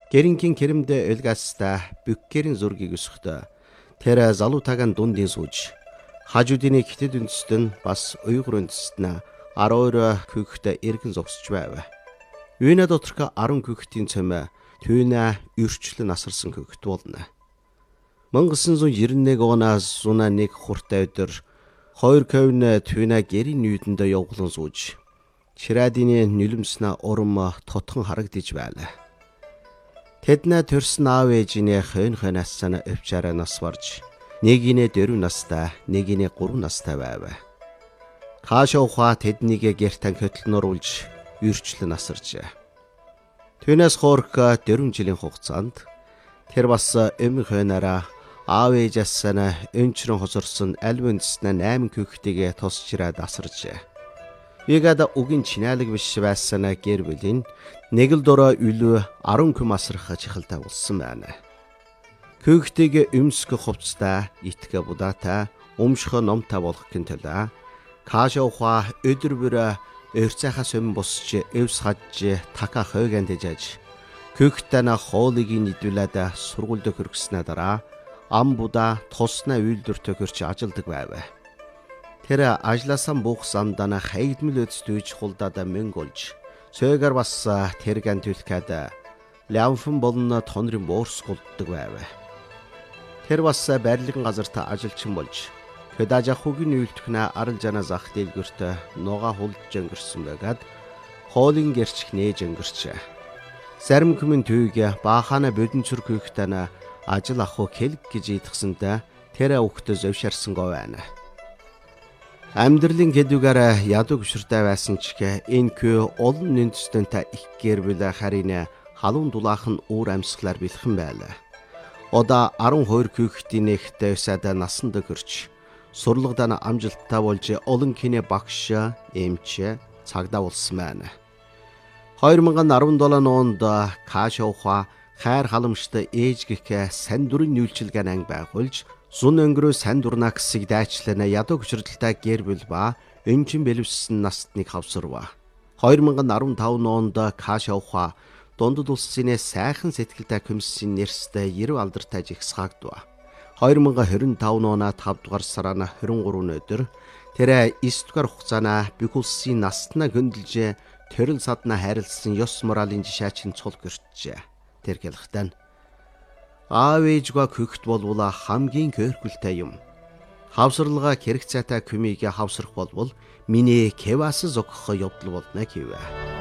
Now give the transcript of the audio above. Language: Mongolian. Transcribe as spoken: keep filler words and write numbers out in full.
Гэрингийн керэмдэ элгаста бүккерийн зургийг өсөхдөө тэр залуутагаан дундын сууж хажуудын хитэд үндэст нь бас уйгур үндэст нь аруур күхтэ эргэн зогсож байв. Үйнэ доторх арван күхтийн цөмө түүнэ өрчлөн насарсан күхт болно. мянга девятьсот девяносто один оноос зуна нэг хуртай өдөр хоёр ковн түүнэ гэрийн нүйдэндээ явуулан сууж Ширадины нүлэмснэ урам тотхон харагдаж байлаа. Тэднэ төрсөн аав ээжинээ хойн хойнаас санаа өвчаараа нас барж нэгинэ дөрөв настай, нэгинэ гурван настай байв. Хаашаа тэднийг гэртэн хөтлөнөруулж үрчлэн насаржээ. Түүнээс хоорх дөрвөн жилийн хугацаанд тэр бас өмнө хойнараа аав ээжээс санаа өнчрөн хосорсон аль үндэснэ найман күхтэйгээ тусчираад асаржээ. Игада угийн чинаалаг биш байсанаа гэр бүлийн нэг л дороо үлүү арван күм асрах чихэлтэй болсон байна. Күхтэйг өмсгө хувцтай, итгэ будаатай, өмшхө номтой болох гин төлөө Каашауха өдөр бүр өрцөөхө сөм босч эвс хаж така хойган дэжж күхтэнэ хоолыг нийдүүлээд сургуульд хөргснээ дараа ам будаа туснаа үйлдвэр төхөрч ажилдаг байв. Тэр ажлаасан бух самдана хайгдмэл өдстүйж хулдаад мөнгөлж сөөгөр бас тэргэн түлхээд лямфын болон тонрын боорс гулддаг байв. Тэр бас барилгын газарт ажилчин болж Көдажа хугийн үйлдвэрнэ арал жана зах дэлгүрт нуга хулж өнгөрсөн байгаад хоолын гэрч нээж өнгөрч. Зарим хүмүн түйг баахана бодон цүр күхтэнэ ажил аху хэлг гэж идгсэнтэй тэр өгтө зөвшөрсөн гоо байна. Амьдралын гэдүгээр ядуу гүшртэй байсан ч энэ күү олон нүндэстэнтэй их гэр бүл харин халуун дулаахан уур амьсгалаар бэлхэн байлаа. Ода арван хоёр күхтийн нэгтэй усаад насанд хүрч сурлагдан амжилттай болж олон кино багш эмч цагдаа болсон байна. хоёр мянга арван долоо онд Каашауха хайр халамжтай ээж гэх сайн дурын нийлчилгаан анги байгуулж зун өнгөрөө сайн дурнаа гэсэг дайчлана ядуу гүшрэлтэй гэр бүл ба өнчин бэлэвссэн настныг хавсарва. хоёр мянга арван таван онд Каашауха дундад улсын сайхан сэтгэлтэй комиссийн нэрстэй ерөв алдартай жигсгагдва. хоёр мянга хорин таван оноо тавд дугаар сарана хорин гурван өдөр тэр эс дугаар хугацаана бүх улсын настна хөндлөж төрөл садна хайрлсан ёс моралын жишээчин цул гэрчээ. Тэр хэлэхдээ аав ээжгаа күхт болвол хамгийн хөөрхөлтэй юм. Хавсарлага хэрэг цайтай күмийг хавсрах болвол миний кевас зогхох явдал болно гэв.